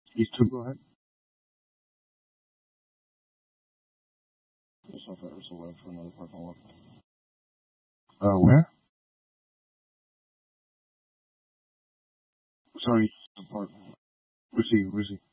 East 2, go ahead. Just off of Ursula Web for another parking lot. Where? Sorry, the park. Where's he?